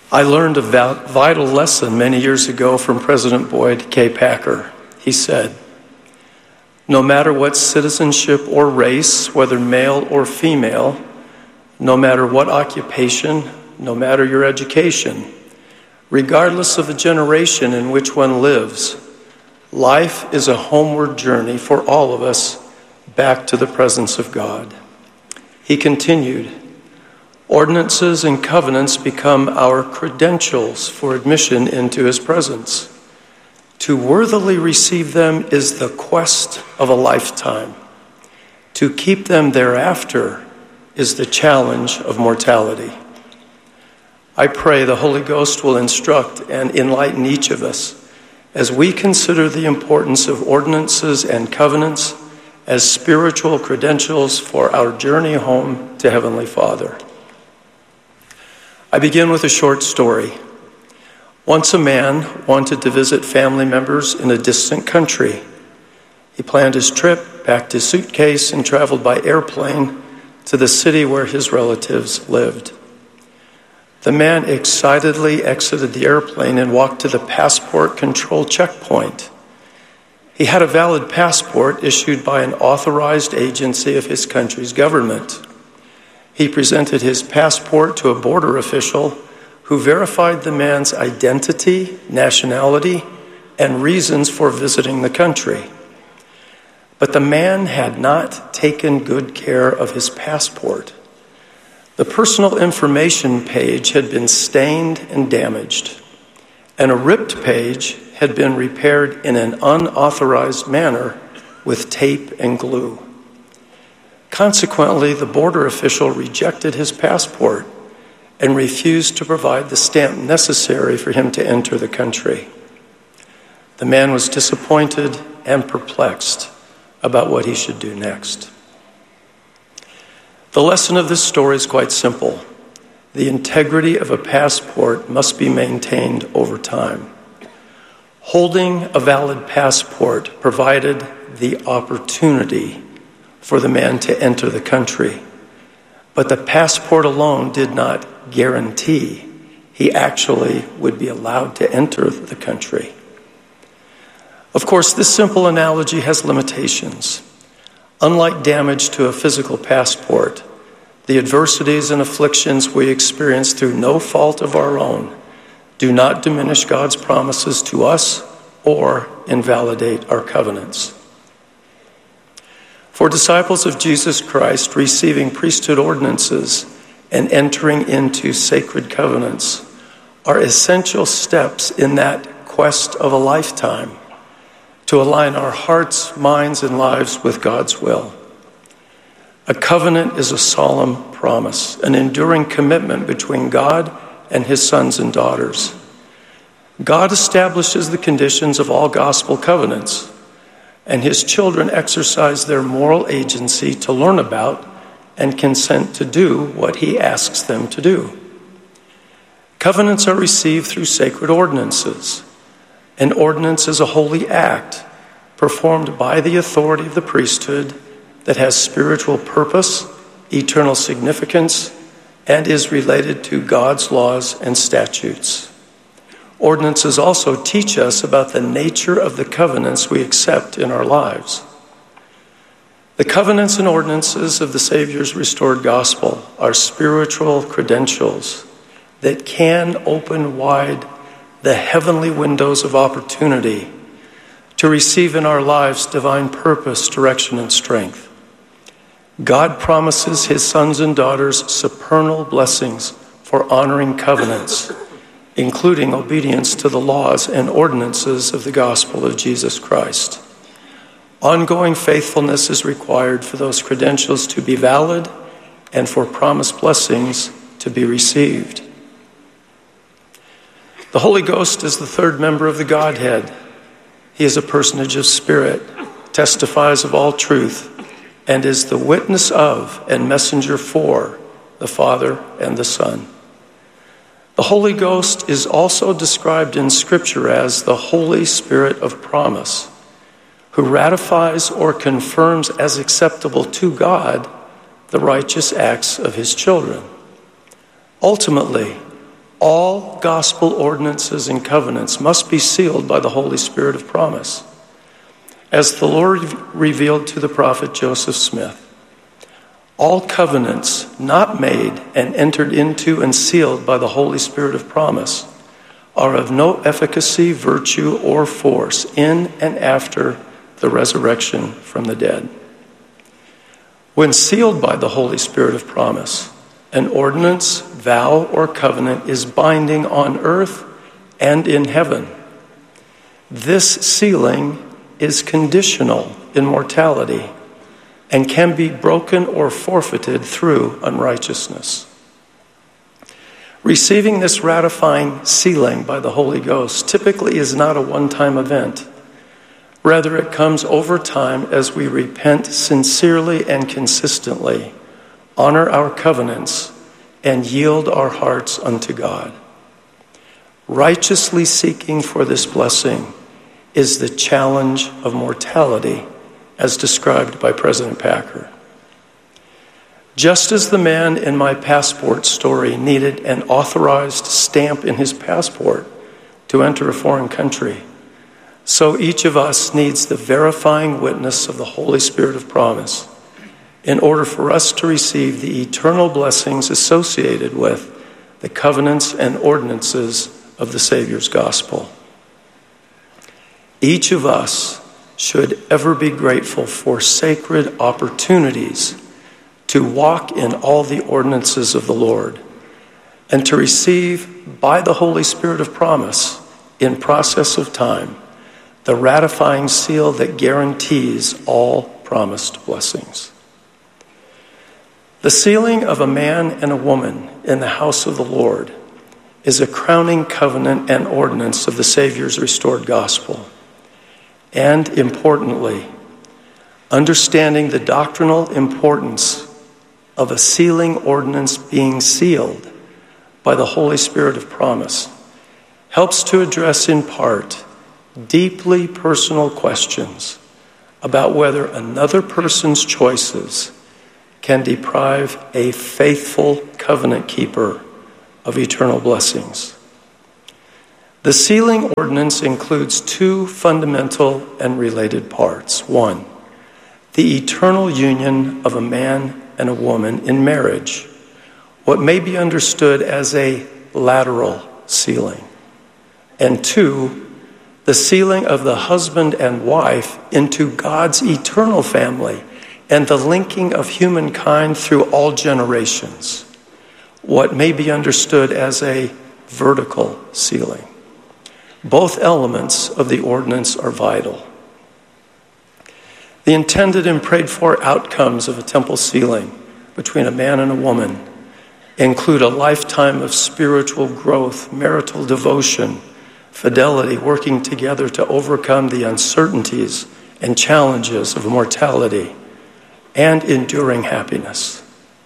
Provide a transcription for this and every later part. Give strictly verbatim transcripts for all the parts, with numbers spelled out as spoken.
I learned a vital lesson many years ago from President Boyd K. Packer. He said, "No matter what citizenship or race, whether male or female, no matter what occupation, no matter your education, regardless of the generation in which one lives, life is a homeward journey for all of us back to the presence of God." He continued, "Ordinances and covenants become our credentials for admission into his presence. To worthily receive them is the quest of a lifetime. To keep them thereafter is the challenge of mortality." I pray the Holy Ghost will instruct and enlighten each of us as we consider the importance of ordinances and covenants as spiritual credentials for our journey home to Heavenly Father. I begin with a short story. Once a man wanted to visit family members in a distant country. He planned his trip, packed his suitcase, and traveled by airplane to the city where his relatives lived. The man excitedly exited the airplane and walked to the passport control checkpoint. He had a valid passport issued by an authorized agency of his country's government. He presented his passport to a border official who verified the man's identity, nationality, and reasons for visiting the country. But the man had not taken good care of his passport. The personal information page had been stained and damaged, and a ripped page had been repaired in an unauthorized manner with tape and glue. Consequently, the border official rejected his passport and refused to provide the stamp necessary for him to enter the country. The man was disappointed and perplexed about what he should do next. The lesson of this story is quite simple. The integrity of a passport must be maintained over time. Holding a valid passport provided the opportunity for the man to enter the country, but the passport alone did not guarantee he actually would be allowed to enter the country. Of course, this simple analogy has limitations. Unlike damage to a physical passport, the adversities and afflictions we experience through no fault of our own do not diminish God's promises to us or invalidate our covenants. For disciples of Jesus Christ, receiving priesthood ordinances and entering into sacred covenants are essential steps in that quest of a lifetime to align our hearts, minds, and lives with God's will. A covenant is a solemn promise, an enduring commitment between God and his sons and daughters. God establishes the conditions of all gospel covenants, and his children exercise their moral agency to learn about and consent to do what he asks them to do. Covenants are received through sacred ordinances. An ordinance is a holy act performed by the authority of the priesthood that has spiritual purpose, eternal significance, and is related to God's laws and statutes. Ordinances also teach us about the nature of the covenants we accept in our lives. The covenants and ordinances of the Savior's restored gospel are spiritual credentials that can open wide the heavenly windows of opportunity to receive in our lives divine purpose, direction, and strength. God promises his sons and daughters supernal blessings for honoring covenants, including obedience to the laws and ordinances of the gospel of Jesus Christ. Ongoing faithfulness is required for those credentials to be valid and for promised blessings to be received. The Holy Ghost is the third member of the Godhead. He is a personage of spirit, testifies of all truth, and is the witness of and messenger for the Father and the Son. The Holy Ghost is also described in Scripture as the Holy Spirit of promise, who ratifies or confirms as acceptable to God the righteous acts of his children. Ultimately, All gospel ordinances and covenants must be sealed by the Holy Spirit of promise. As the Lord revealed to the prophet Joseph Smith, all covenants not made and entered into and sealed by the Holy Spirit of promise are of no efficacy, virtue, or force in and after the resurrection from the dead. When sealed by the Holy Spirit of promise, an ordinance, vow, or covenant is binding on earth and in heaven. This sealing is conditional in mortality and can be broken or forfeited through unrighteousness. Receiving this ratifying sealing by the Holy Ghost typically is not a one-time event. Rather, it comes over time as we repent sincerely and consistently, honor our covenants, and yield our hearts unto God. Righteously seeking for this blessing is the challenge of mortality, as described by President Packer. Just as the man in my passport story needed an authorized stamp in his passport to enter a foreign country, so each of us needs the verifying witness of the Holy Spirit of promise in order for us to receive the eternal blessings associated with the covenants and ordinances of the Savior's gospel. Each of us should ever be grateful for sacred opportunities to walk in all the ordinances of the Lord and to receive by the Holy Spirit of promise in process of time the ratifying seal that guarantees all promised blessings. The sealing of a man and a woman in the house of the Lord is a crowning covenant and ordinance of the Savior's restored gospel. And importantly, understanding the doctrinal importance of a sealing ordinance being sealed by the Holy Spirit of promise helps to address in part deeply personal questions about whether another person's choices can deprive a faithful covenant keeper of eternal blessings. The sealing ordinance includes two fundamental and related parts. One, the eternal union of a man and a woman in marriage, what may be understood as a lateral sealing. And two, the sealing of the husband and wife into God's eternal family and the linking of humankind through all generations, what may be understood as a vertical sealing. Both elements of the ordinance are vital. The intended and prayed for outcomes of a temple sealing between a man and a woman include a lifetime of spiritual growth, marital devotion, fidelity, working together to overcome the uncertainties and challenges of mortality, and enduring happiness.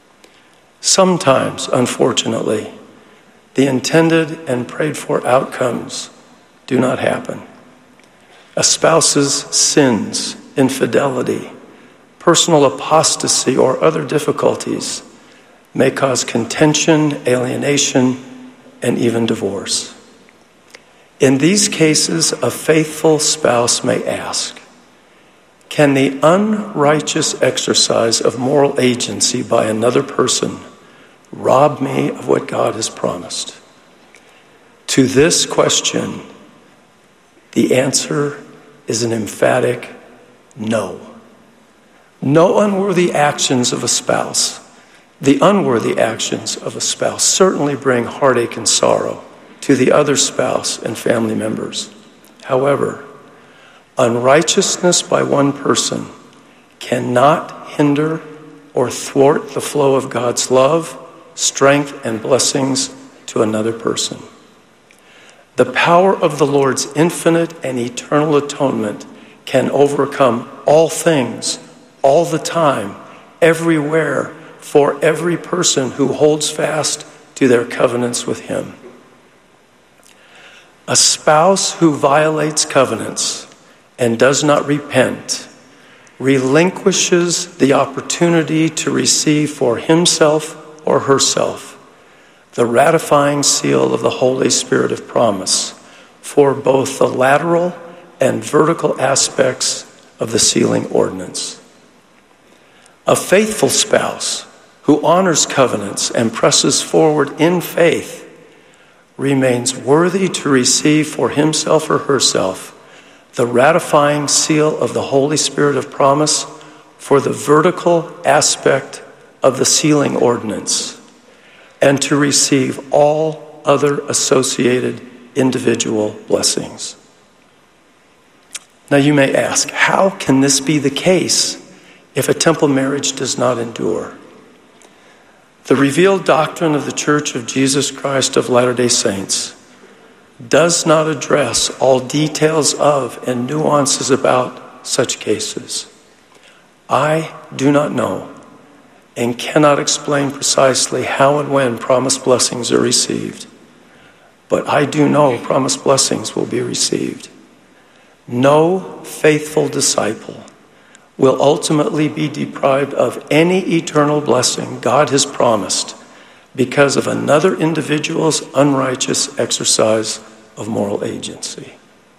Sometimes, unfortunately, the intended and prayed for outcomes do not happen. A spouse's sins, infidelity, personal apostasy, or other difficulties may cause contention, alienation, and even divorce. In these cases, a faithful spouse may ask, can the unrighteous exercise of moral agency by another person rob me of what God has promised? To this question, the answer is an emphatic no. No unworthy actions of a spouse, the unworthy actions of a spouse certainly bring heartache and sorrow to the other spouse and family members. However, unrighteousness by one person cannot hinder or thwart the flow of God's love, strength, and blessings to another person. The power of the Lord's infinite and eternal atonement can overcome all things, all the time, everywhere, for every person who holds fast to their covenants with Him. A spouse who violates covenants and does not repent relinquishes the opportunity to receive for himself or herself the ratifying seal of the Holy Spirit of promise for both the lateral and vertical aspects of the sealing ordinance. A faithful spouse who honors covenants and presses forward in faith remains worthy to receive for himself or herself the ratifying seal of the Holy Spirit of promise for the vertical aspect of the sealing ordinance, and to receive all other associated individual blessings. Now you may ask, how can this be the case if a temple marriage does not endure? The revealed doctrine of the Church of Jesus Christ of Latter-day Saints does not address all details of and nuances about such cases. I do not know and cannot explain precisely how and when promised blessings are received, but I do know promised blessings will be received. No faithful disciple will ultimately be deprived of any eternal blessing God has promised because of another individual's unrighteous exercise of moral agency.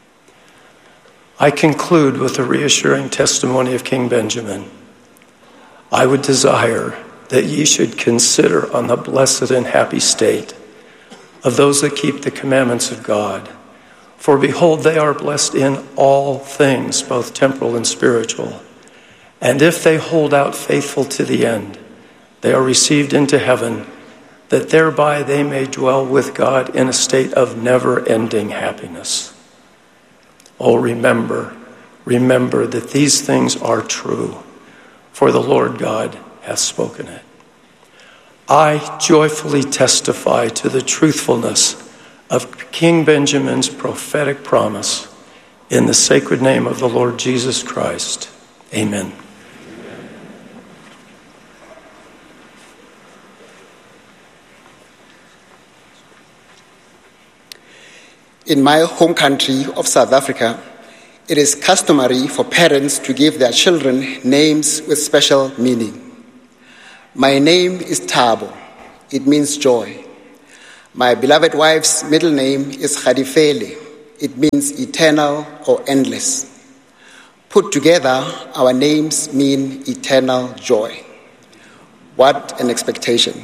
I conclude with the reassuring testimony of King Benjamin. I would desire that ye should consider on the blessed and happy state of those that keep the commandments of God. For behold, they are blessed in all things, both temporal and spiritual. And if they hold out faithful to the end, they are received into heaven, that thereby they may dwell with God in a state of never-ending happiness. Oh, remember, remember that these things are true, for the Lord God hath spoken it. I joyfully testify to the truthfulness of King Benjamin's prophetic promise in the sacred name of the Lord Jesus Christ. Amen. In my home country of South Africa, it is customary for parents to give their children names with special meaning. My name is Thabo. It means joy. My beloved wife's middle name is Khadifele. It means eternal or endless. Put together, our names mean eternal joy. What an expectation.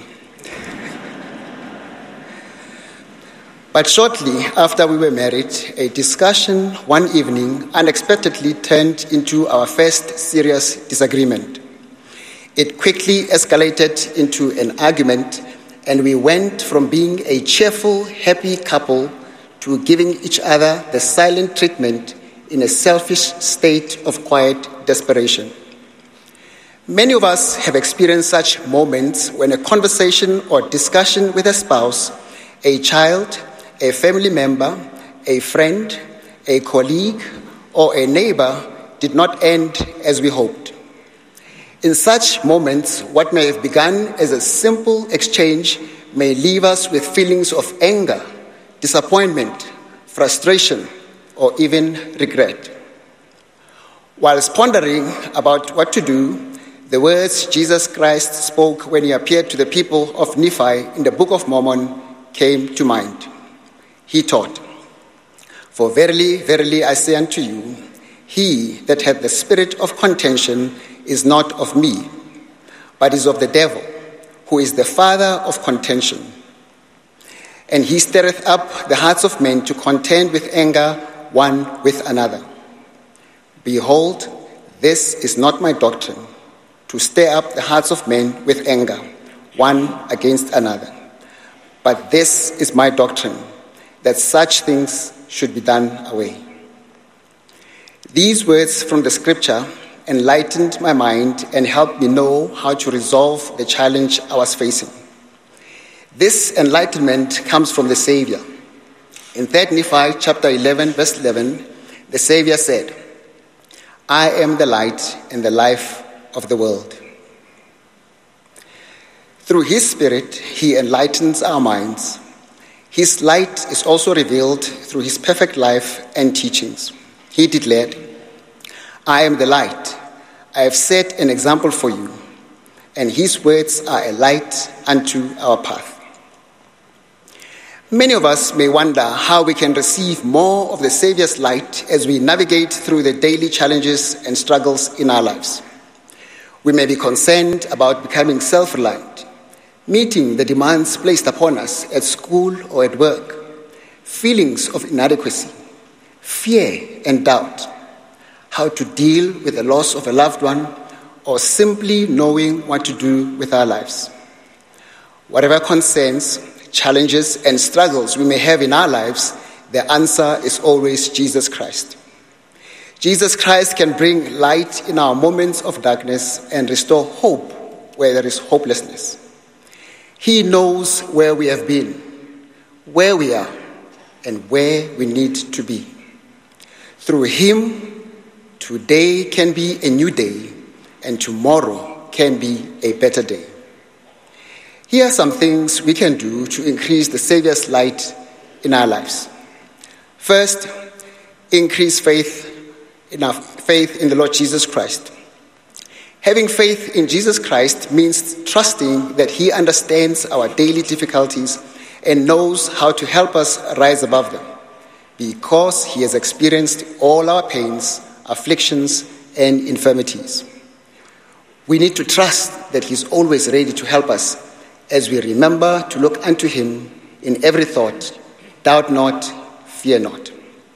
But shortly after we were married, a discussion one evening unexpectedly turned into our first serious disagreement. It quickly escalated into an argument, and we went from being a cheerful, happy couple to giving each other the silent treatment in a selfish state of quiet desperation. Many of us have experienced such moments when a conversation or discussion with a spouse, a child, a family member, a friend, a colleague, or a neighbor did not end as we hoped. In such moments, what may have begun as a simple exchange may leave us with feelings of anger, disappointment, frustration, or even regret. Whilst pondering about what to do, the words Jesus Christ spoke when he appeared to the people of Nephi in the Book of Mormon came to mind. He taught, "For verily, verily, I say unto you, he that hath the spirit of contention is not of me, but is of the devil, who is the father of contention. And he stirreth up the hearts of men to contend with anger one with another. Behold, this is not my doctrine, to stir up the hearts of men with anger, one against another. But this is my doctrine, that such things should be done away." These words from the scripture enlightened my mind and helped me know how to resolve the challenge I was facing. This enlightenment comes from the Savior. In Third Nephi chapter eleven, verse eleven, the Savior said, "I am the light and the life of the world." Through his Spirit, he enlightens our minds. His light is also revealed through his perfect life and teachings. He declared, "I am the light. I have set an example for you," and his words are a light unto our path. Many of us may wonder how we can receive more of the Savior's light as we navigate through the daily challenges and struggles in our lives. We may be concerned about becoming self-reliant, meeting the demands placed upon us at school or at work, feelings of inadequacy, fear and doubt, how to deal with the loss of a loved one, or simply knowing what to do with our lives. Whatever concerns, challenges, and struggles we may have in our lives, the answer is always Jesus Christ. Jesus Christ can bring light in our moments of darkness and restore hope where there is hopelessness. He knows where we have been, where we are, and where we need to be. Through him, today can be a new day, and tomorrow can be a better day. Here are some things we can do to increase the Savior's light in our lives. First, increase faith in our faith in the Lord Jesus Christ. Having faith in Jesus Christ means trusting that he understands our daily difficulties and knows how to help us rise above them, because he has experienced all our pains, afflictions, and infirmities. We need to trust that he's always ready to help us as we remember to look unto him in every thought. Doubt not, fear not.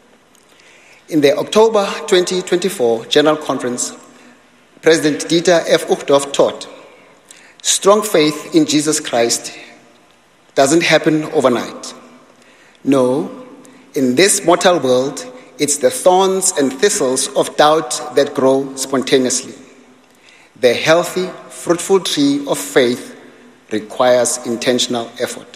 In the October twenty twenty-four General Conference, President Dieter F. Uchtdorf taught, strong faith in Jesus Christ doesn't happen overnight. No, in this mortal world, it's the thorns and thistles of doubt that grow spontaneously. The healthy, fruitful tree of faith requires intentional effort.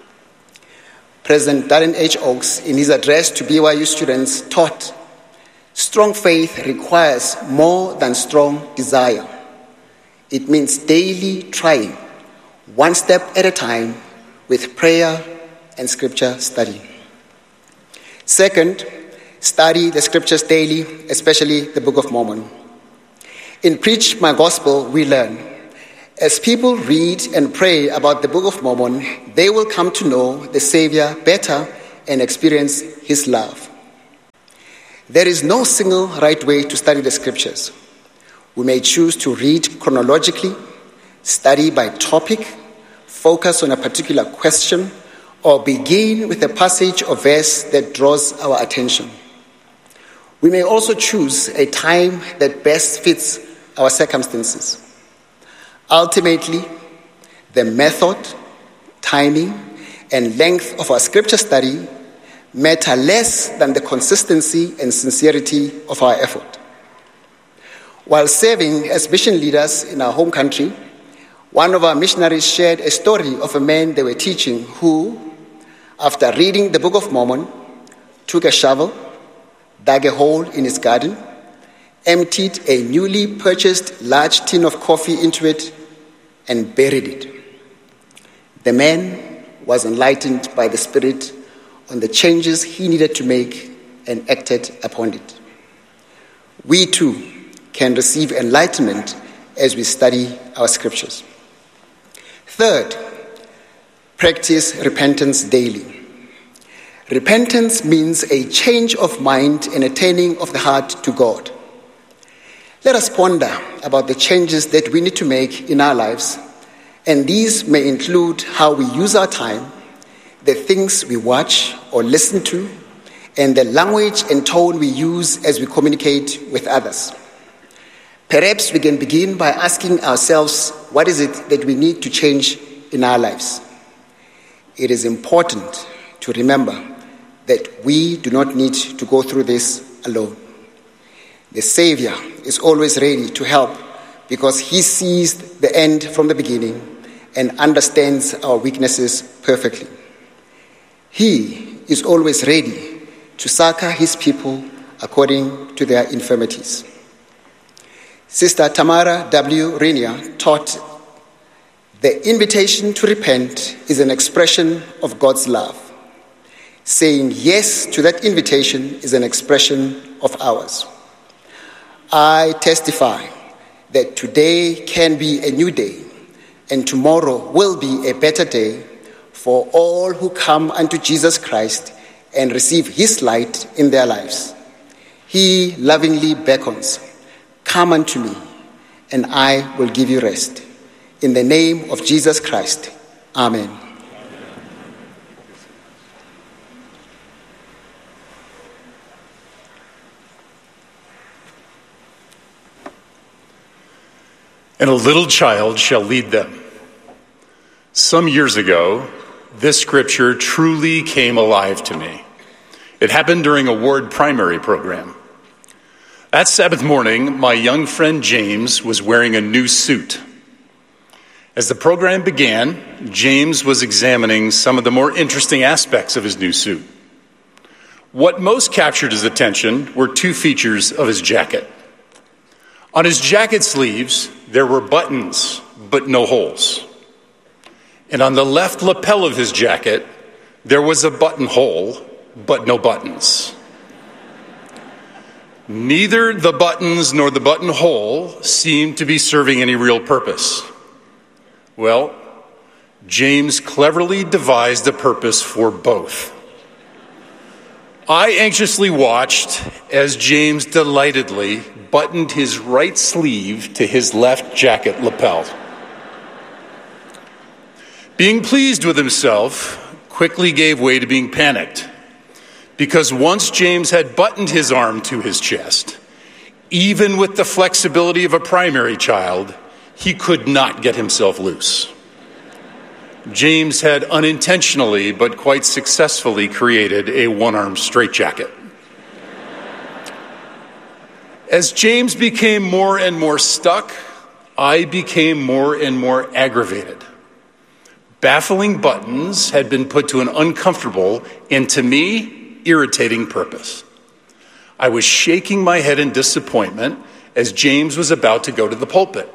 President Darren H. Oaks, in his address to B Y U students, taught, strong faith requires more than strong desire. It means daily trying, one step at a time, with prayer and scripture study. Second, study the scriptures daily, especially the Book of Mormon. In Preach My Gospel, we learn, as people read and pray about the Book of Mormon, they will come to know the Savior better and experience his love. There is no single right way to study the scriptures. We may choose to read chronologically, study by topic, focus on a particular question, or begin with a passage or verse that draws our attention. We may also choose a time that best fits our circumstances. Ultimately, the method, timing, and length of our scripture study matter less than the consistency and sincerity of our effort. While serving as mission leaders in our home country, one of our missionaries shared a story of a man they were teaching who, after reading the Book of Mormon, took a shovel, dug a hole in his garden, emptied a newly purchased large tin of coffee into it, and buried it. The man was enlightened by the Spirit on the changes he needed to make and acted upon it. We too can receive enlightenment as we study our scriptures. Third, practice repentance daily. Repentance means a change of mind and a turning of the heart to God. Let us ponder about the changes that we need to make in our lives, and these may include how we use our time, the things we watch or listen to, and the language and tone we use as we communicate with others. Perhaps we can begin by asking ourselves, what is it that we need to change in our lives? It is important to remember that we do not need to go through this alone. The Savior is always ready to help because he sees the end from the beginning and understands our weaknesses perfectly. He is always ready to succor his people according to their infirmities. Sister Tamara W. Rainier taught, the invitation to repent is an expression of God's love. Saying yes to that invitation is an expression of ours. I testify that today can be a new day and tomorrow will be a better day, for all who come unto Jesus Christ and receive his light in their lives. He lovingly beckons, "Come unto me, and I will give you rest." In the name of Jesus Christ, amen. "And a little child shall lead them." Some years ago, this scripture truly came alive to me. It happened during a ward primary program. That Sabbath morning, my young friend James was wearing a new suit. As the program began, James was examining some of the more interesting aspects of his new suit. What most captured his attention were two features of his jacket. On his jacket sleeves, there were buttons, but no holes. And on the left lapel of his jacket, there was a buttonhole, but no buttons. Neither the buttons nor the buttonhole seemed to be serving any real purpose. Well, James cleverly devised a purpose for both. I anxiously watched as James delightedly buttoned his right sleeve to his left jacket lapel. Being pleased with himself quickly gave way to being panicked, because once James had buttoned his arm to his chest, even with the flexibility of a primary child, he could not get himself loose. James had unintentionally but quite successfully created a one-arm straitjacket. As James became more and more stuck, I became more and more aggravated. Baffling buttons had been put to an uncomfortable and, to me, irritating purpose. I was shaking my head in disappointment as James was about to go to the pulpit.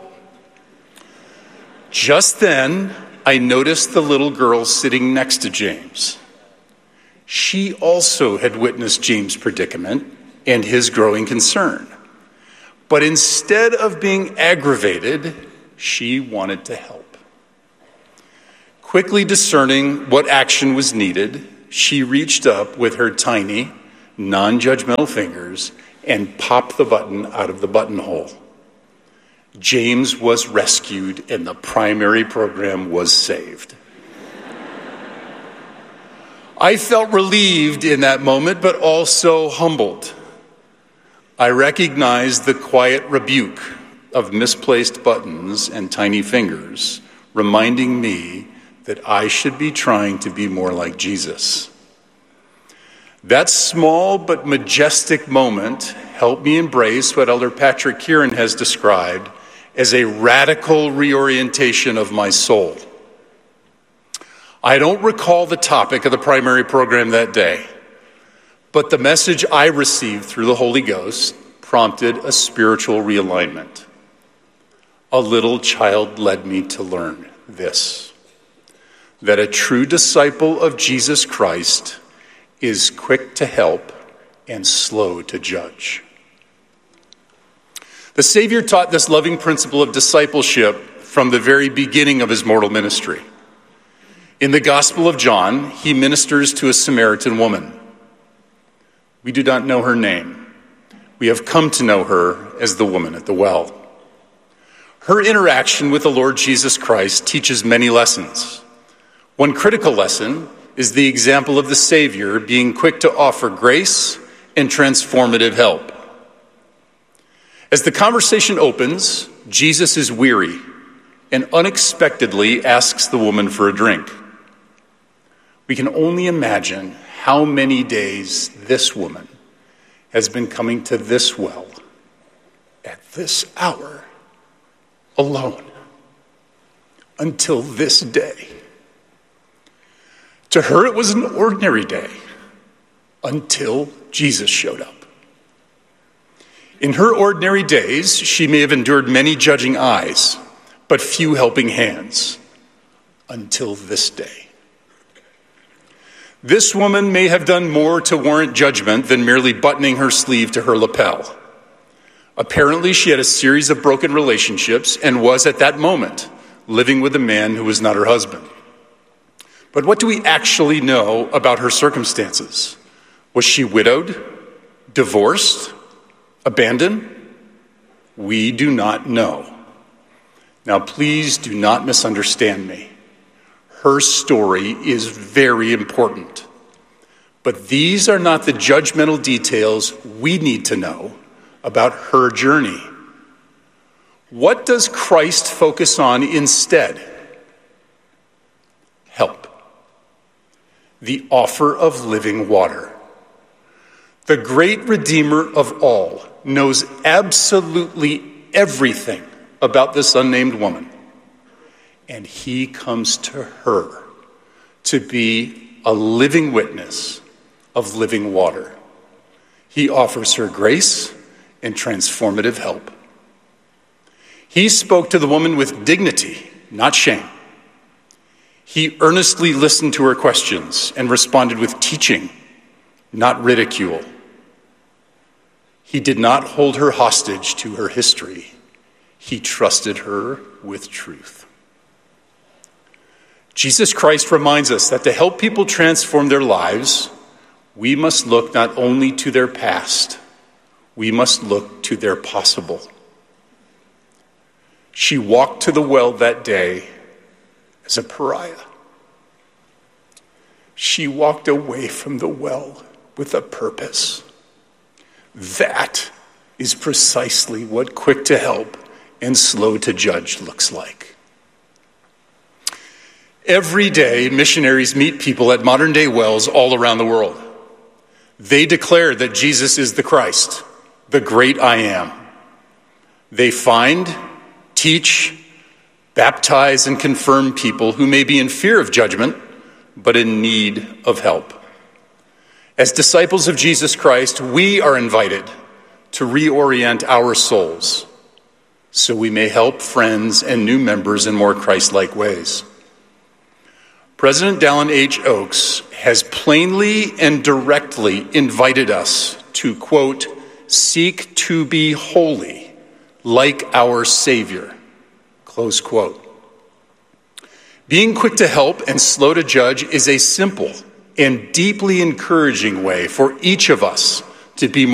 Just then, I noticed the little girl sitting next to James. She also had witnessed James' predicament and his growing concern. But instead of being aggravated, she wanted to help. Quickly discerning what action was needed, she reached up with her tiny, non-judgmental fingers and popped the button out of the buttonhole. James was rescued and the primary program was saved. I felt relieved in that moment, but also humbled. I recognized the quiet rebuke of misplaced buttons and tiny fingers, reminding me that I should be trying to be more like Jesus. That small but majestic moment helped me embrace what Elder Patrick Kieran has described as a radical reorientation of my soul. I don't recall the topic of the primary program that day, but the message I received through the Holy Ghost prompted a spiritual realignment. A little child led me to learn this: that a true disciple of Jesus Christ is quick to help and slow to judge. The Savior taught this loving principle of discipleship from the very beginning of his mortal ministry. In the Gospel of John, he ministers to a Samaritan woman. We do not know her name. We have come to know her as the woman at the well. Her interaction with the Lord Jesus Christ teaches many lessons. One critical lesson is the example of the Savior being quick to offer grace and transformative help. As the conversation opens, Jesus is weary and unexpectedly asks the woman for a drink. We can only imagine how many days this woman has been coming to this well at this hour alone until this day. To her, it was an ordinary day until Jesus showed up. In her ordinary days, she may have endured many judging eyes, but few helping hands until this day. This woman may have done more to warrant judgment than merely buttoning her sleeve to her lapel. Apparently, she had a series of broken relationships and was, at that moment, living with a man who was not her husband. But what do we actually know about her circumstances? Was she widowed, divorced, abandoned? We do not know. Now, please do not misunderstand me. Her story is very important. But these are not the judgmental details we need to know about her journey. What does Christ focus on instead? Help. The offer of living water. The great Redeemer of all knows absolutely everything about this unnamed woman. And he comes to her to be a living witness of living water. He offers her grace and transformative help. He spoke to the woman with dignity, not shame. He earnestly listened to her questions and responded with teaching, not ridicule. He did not hold her hostage to her history. He trusted her with truth. Jesus Christ reminds us that to help people transform their lives, we must look not only to their past, we must look to their possible. She walked to the well that day as a pariah. She walked away from the well with a purpose. That is precisely what quick to help and slow to judge looks like. Every day, missionaries meet people at modern-day wells all around the world. They declare that Jesus is the Christ, the great I am. They find, teach, baptize, and confirm people who may be in fear of judgment, but in need of help. As disciples of Jesus Christ, we are invited to reorient our souls so we may help friends and new members in more Christ-like ways. President Dallin H. Oaks has plainly and directly invited us to, quote, seek to be holy like our Savior, close quote. Being quick to help and slow to judge is a simple and deeply encouraging way for each of us to be